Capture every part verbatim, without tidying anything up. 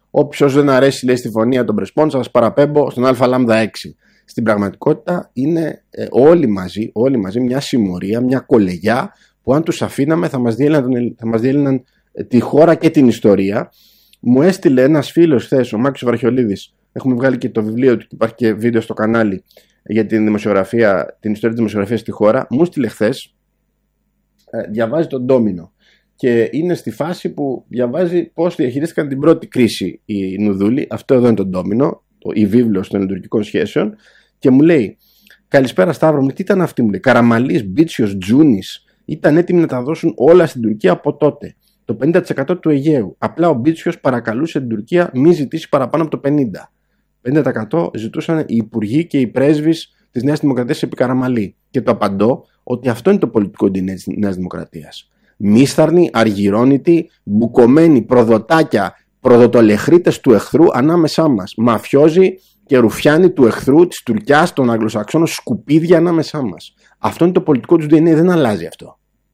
Όποιος δεν αρέσει, λέει, στη φωνία των Πρεσπών, σας παραπέμπω στον Α Λάμδα έξι. Στην πραγματικότητα είναι ε, όλοι μαζί, όλοι μαζί μια συμμορία, μια κολεγιά που αν τους αφήναμε θα μας διέλυναν, θα μας διέλυναν τη χώρα και την ιστορία. Μου έστειλε ένας φίλος χθες, ο Μάκης Βαρχιολίδης, έχουμε βγάλει και το βιβλίο του, υπάρχει και βίντεο στο κανάλι για την δημοσιογραφία, την ιστορία της δημοσιογραφίας στη χώρα. Μου έστειλε χθες, ε, διαβάζει τον Ντόμινο και είναι στη φάση που διαβάζει πώς διαχειρίστηκαν την πρώτη κρίση οι Νουδούλοι. Αυτό εδώ είναι το Ντόμινο, η βίβλος των λειτουργικών σχέσεων, και μου λέει: καλησπέρα Σταύρο μου, τι ήταν αυτή, μου λέει. Καραμαλής, Μπίτσιος, Τζούνης ήταν έτοιμοι να τα δώσουν όλα στην Τουρκία από τότε. Το πενήντα τοις εκατό του Αιγαίου. Απλά ο Μπίτσιος παρακαλούσε την Τουρκία μη ζητήσει παραπάνω από το πενήντα. πενήντα τοις εκατό ζητούσαν οι υπουργοί και οι πρέσβεις της Νέας Δημοκρατίας επί Καραμαλή. Και το απαντώ ότι αυτό είναι το πολιτικό της Νέας Δημοκρατίας. Μίσθαρνοι, αργυρώνητοι, μπουκωμένοι, προδοτάκια, προδοτολεχρίτες του εχθρού ανάμεσά μας. Μαφιόζοι και ρουφιάνοι του εχθρού, της Τουρκιάς, των Αγγλοσαξώνων, σκουπίδια ανάμεσά μας. Αυτό είναι το πολιτικό του ντι εν έι, δεν αλλάζει αυτό.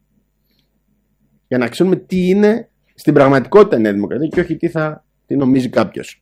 Για να ξέρουμε τι είναι στην πραγματικότητα η Νέα Δημοκρατία και όχι τι θα τι νομίζει κάποιος.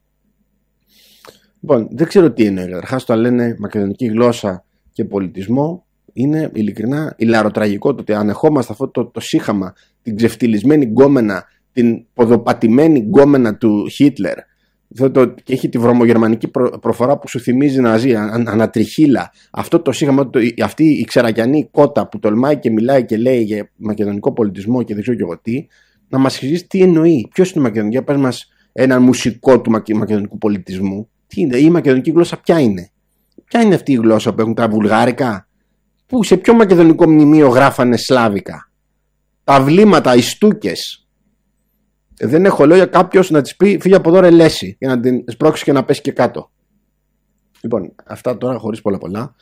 Λοιπόν, δεν ξέρω τι είναι. Καταρχάς, το λένε μακεδονική γλώσσα και πολιτισμό. Είναι ειλικρινά ηλαροτραγικό το ότι ανεχόμαστε αυτό το, το σύχαμα, την ξεφτυλισμένη γκόμενα, την ποδοπατημένη γκόμενα του Χίτλερ. Το, και έχει τη βρωμογερμανική προ, προφορά που σου θυμίζει Ναζί, αν, ανατριχύλα. Αυτό το σύγχαμα, το, αυτή η ξερακιανή κότα που τολμάει και μιλάει και λέει για μακεδονικό πολιτισμό και δεν ξέρω και εγώ τι, να μας εξηγήσει τι εννοεί. Ποιος είναι ο μακεδονικός, πες μας έναν μουσικό του μακεδονικού πολιτισμού. Τι είναι, η μακεδονική γλώσσα ποια είναι. Ποια είναι αυτή η γλώσσα που έχουν τα βουλγάρικα. Πού, σε ποιο μακεδονικό μνημείο γράφανε σλάβικα. Τα βλήματα, οι στούκες. Δεν έχω λόγια κάποιος να της πει φύγε από εδώ ρε Λέση, για να την σπρώξει και να πέσει και κάτω. Λοιπόν, αυτά τώρα χωρίς πολλά πολλά.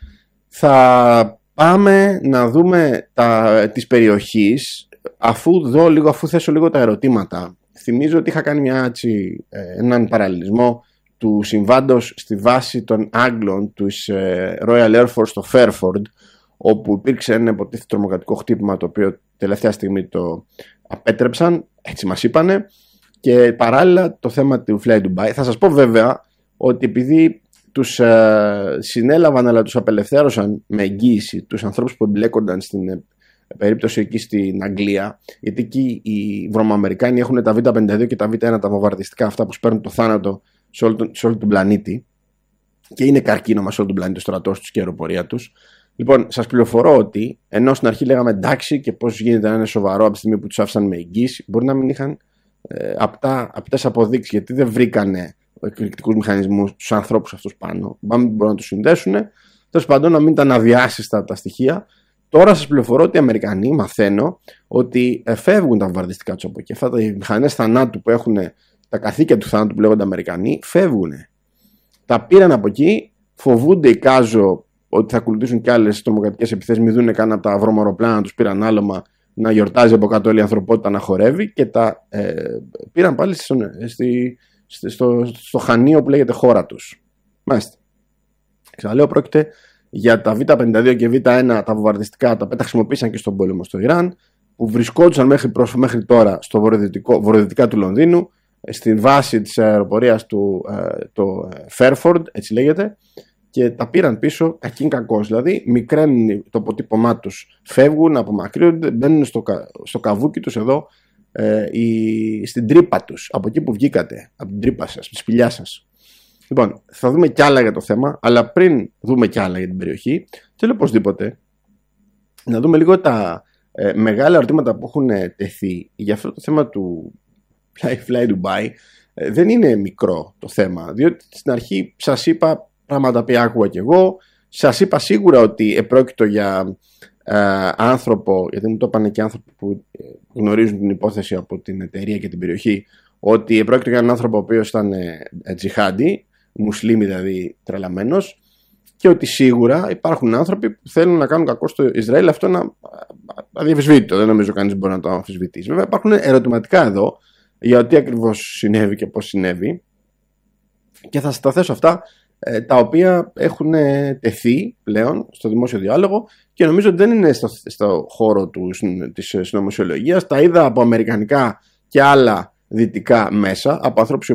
Θα πάμε να δούμε τα, της περιοχής, αφού δω λίγο, αφού θέσω λίγο τα ερωτήματα. Θυμίζω ότι είχα κάνει μια, έτσι, έναν παραλληλισμό του συμβάντος στη βάση των Άγγλων του Royal Air Force στο Fairford, όπου υπήρξε ένα υποτίθετο τρομοκρατικό χτύπημα το οποίο τελευταία στιγμή το απέτρεψαν, έτσι μας είπανε, και παράλληλα το θέμα του Fly Dubai. Θα σας πω βέβαια ότι επειδή τους ε, συνέλαβαν αλλά τους απελευθέρωσαν με εγγύηση τους ανθρώπους που εμπλέκονταν στην ε, περίπτωση εκεί στην Αγγλία, γιατί εκεί οι Βρωμοαμερικάνοι έχουν τα βι πενήντα δύο και τα βι ένα, τα βομβαρδιστικά αυτά που σπέρνουν το θάνατο σε όλο, τον, σε όλο τον πλανήτη, και είναι καρκίνωμα σε όλο τον πλανήτη ο στρατός τους και η αεροπορία τους. Λοιπόν, σας πληροφορώ ότι ενώ στην αρχή λέγαμε εντάξει και πώς γίνεται να είναι σοβαρό από τη στιγμή που τους άφησαν με εγγύηση, μπορεί να μην είχαν ε, απτά, απτές αποδείξεις, γιατί δεν βρήκανε εκρηκτικούς μηχανισμούς στους ανθρώπους αυτούς πάνω. Μπορούν να τους συνδέσουν, τέλος πάντων να μην ήταν αδιάσυστα τα στοιχεία. Τώρα σας πληροφορώ ότι οι Αμερικανοί, μαθαίνω, ότι φεύγουν τα βομβαρδιστικά τους από εκεί. Αυτά τα μηχανές θανάτου που έχουν, τα καθήκια του θανάτου που λέγονται Αμερικανοί, φεύγουν. Τα πήραν από εκεί, φοβούνται, εικάζω, ότι θα ακολουθήσουν και άλλες τρομοκρατικές επιθέσεις, μην δουν καν από τα βρωμοροπλάνα να τους πήραν άλωμα, να γιορτάζει από κάτω όλη η ανθρωπότητα, να χορεύει, και τα ε, πήραν πάλι στο, στη, στο, στο χανείο που λέγεται χώρα τους. Μάλιστα. Ξαναλέω, πρόκειται για τα βι πενήντα δύο και βι ένα, τα βομβαρδιστικά, τα οποία τα χρησιμοποίησαν και στον πόλεμο στο Ιράν, που βρισκόντουσαν μέχρι, προς, μέχρι τώρα στο βορειοδυτικά του Λονδίνου, στη βάση της αεροπορίας του ε, το Fairford, έτσι λέγεται, και τα πήραν πίσω κακήν κακός. Δηλαδή μικραίνουν το αποτύπωμά τους, φεύγουν, απομακρύνονται, μπαίνουν στο, στο καβούκι τους εδώ, ε, η, στην τρύπα τους, από εκεί που βγήκατε, από την τρύπα σας, τη σπηλιά σας. Λοιπόν, θα δούμε κι άλλα για το θέμα, αλλά πριν δούμε κι άλλα για την περιοχή, θέλω οπωσδήποτε να δούμε λίγο τα ε, μεγάλα ερωτήματα που έχουν τεθεί για αυτό το θέμα του Fly Dubai. Ε, δεν είναι μικρό το θέμα, διότι στην αρχή σας είπα πράγματα που άκουγα κι εγώ. Σας είπα σίγουρα ότι επρόκειτο για ε, άνθρωπο, γιατί μου το είπαν και άνθρωποι που γνωρίζουν την υπόθεση από την εταιρεία και την περιοχή, ότι επρόκειτο για έναν άνθρωπο ο οποίος ήταν ε, τζιχάντι, μουσλίμι δηλαδή τρελαμένος, και ότι σίγουρα υπάρχουν άνθρωποι που θέλουν να κάνουν κακό στο Ισραήλ. Αυτό είναι αδιαμφισβήτητο, δεν νομίζω κανείς μπορεί να το αμφισβητήσει. Βέβαια υπάρχουν ερωτηματικά εδώ για τι ακριβώς συνέβη και πώς συνέβη, και θα σας τα θέσω αυτά, τα οποία έχουν τεθεί πλέον στο δημόσιο διάλογο, και νομίζω ότι δεν είναι στο, στο χώρο του, της συνωμοσιολογίας. Τα είδα από αμερικανικά και άλλα δυτικά μέσα, από ανθρώπους οι